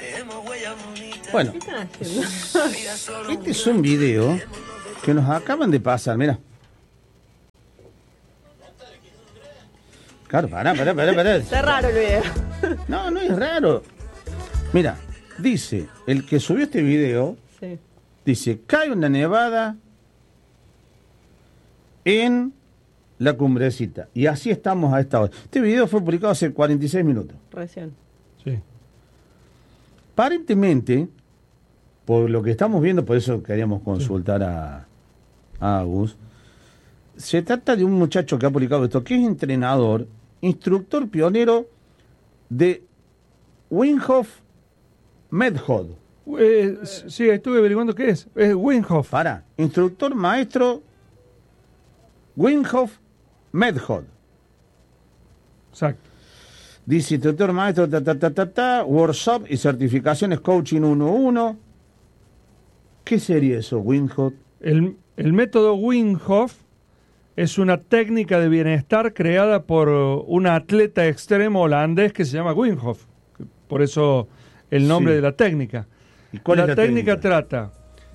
Bueno, ¿Qué están haciendo? este es un video que nos acaban de pasar, mira. Claro, pará. Está raro el video. No, no es raro. Mira, dice, el que subió este video, Sí. dice, cae una nevada en la Cumbrecita. Y así estamos a esta hora. Este video fue publicado hace 46 minutos. Recién. Sí. Aparentemente, por lo que estamos viendo, por eso queríamos consultar a Agus, se trata de un muchacho que ha publicado esto, que es entrenador, instructor pionero de Wim Hof Method. Sí, estuve averiguando qué es. Es Wim Hof. Instructor maestro Wim Hof Method. Exacto. Dice instructor maestro, workshop y certificaciones coaching 1-1. ¿Qué sería eso, Wim Hof? El método Wim Hof es una técnica de bienestar creada por un atleta extremo holandés que se llama Wim Hof. Por eso el nombre de la técnica. ¿Y cuál es la técnica? Trata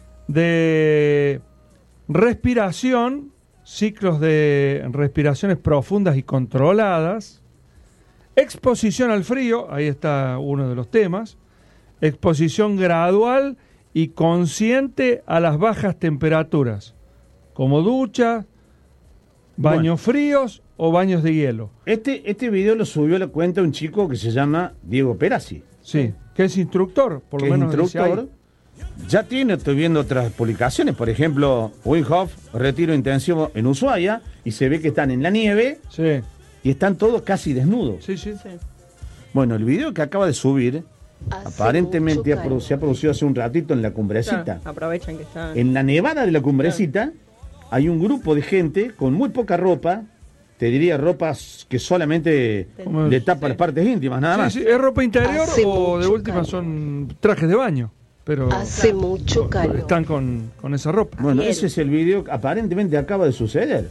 de respiración, ciclos de respiraciones profundas y controladas, exposición al frío, ahí está uno de los temas, exposición gradual y consciente a las bajas temperaturas, como ducha, baños fríos o baños de hielo. Este video lo subió a la cuenta un chico que se llama Diego Perazzi. Sí, que es instructor, por lo que menos. Es instructor. Ya estoy viendo otras publicaciones, por ejemplo, Wim Hof, retiro intensivo en Ushuaia, y se ve que están en la nieve y están todos casi desnudos. Sí. Bueno, el video que acaba de subir, aparentemente se ha producido hace un ratito en la Cumbrecita. Claro, aprovechan que está. En la nevada de la Cumbrecita hay un grupo de gente con muy poca ropa, te diría ropas que solamente le tapa las partes íntimas, nada más. Sí, es ropa interior o de última son trajes de baño. Pero hace mucho calor. Están con esa ropa. Bueno, ese es el video que aparentemente acaba de suceder.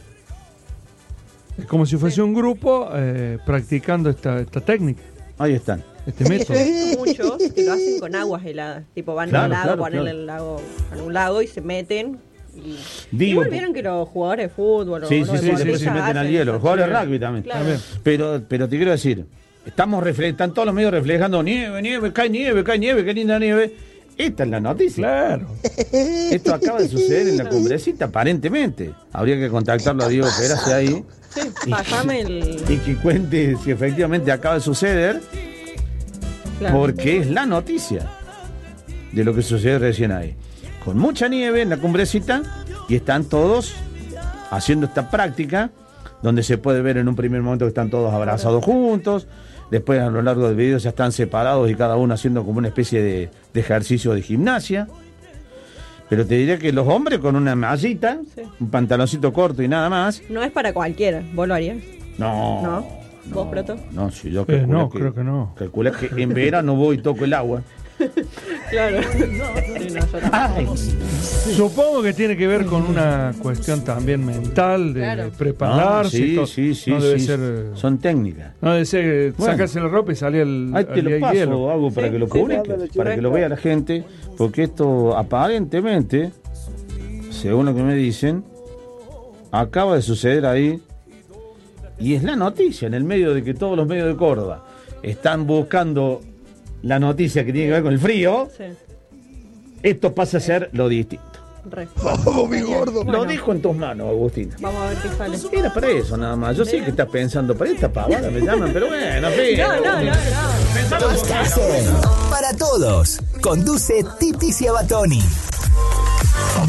Es como si fuese un grupo practicando esta técnica. Ahí están. Este método. Muchos que lo hacen con aguas heladas. Tipo, van al lago, ponen el lago en un lago y se meten. Igual vieron que los jugadores de fútbol después se meten al hielo. Los jugadores de rugby también. Claro. Pero te quiero decir, están todos los medios reflejando nieve, cae nieve, qué linda nieve. Esta es la noticia. Claro. Esto acaba de suceder en la Cumbrecita, aparentemente. Habría que contactarlo a Diego Perazzi ahí. Sí, pasame y que cuente si efectivamente acaba de suceder. Claro. Porque es la noticia de lo que sucede recién ahí. Con mucha nieve en la Cumbrecita y están todos haciendo esta práctica donde se puede ver en un primer momento que están todos abrazados juntos. Después a lo largo del video ya están separados y cada uno haciendo como una especie de ejercicio de gimnasia. Pero te diría que los hombres con una mallita, un pantaloncito corto y nada más. No es para cualquiera. ¿Vos lo harías? No. ¿Vos, Proto? No, si yo creo que no. Calculé que en verano voy y toco el agua. Claro. Supongo que tiene que ver con una cuestión también mental de prepararse. No debe ser. Son técnicas. No debe ser sacarse la ropa y salir al ahí te lo paso, hielo. Hago para que lo publiques, para que lo vea la gente, porque esto aparentemente, según lo que me dicen, acaba de suceder ahí y es la noticia en el medio de que todos los medios de Córdoba están buscando la noticia que tiene que ver con el frío. Esto pasa a ser lo distinto. ¡Oh, mi gordo! Lo dejo en tus manos, Agustina. Vamos a ver qué sale. Era para eso nada más. Yo sé que estás pensando, para esta pavada me llaman, pero bueno, No. Para todos. Conduce Tipi Ciabatoni.